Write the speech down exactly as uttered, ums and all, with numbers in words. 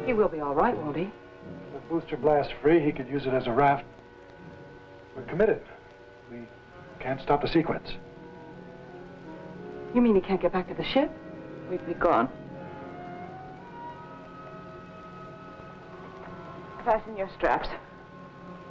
He will be all right, won't he? With booster blast free, he could use it as a raft. We're committed. We can't stop the sequence. You mean he can't get back to the ship? We'd be gone. Fasten your straps.